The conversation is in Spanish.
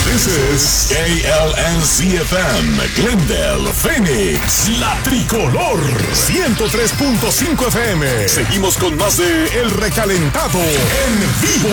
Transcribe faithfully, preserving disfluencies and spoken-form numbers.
This is K L N C F M, Glendale, Phoenix, La Tricolor, ciento tres punto cinco F M. Seguimos con más de El Recalentado en vivo.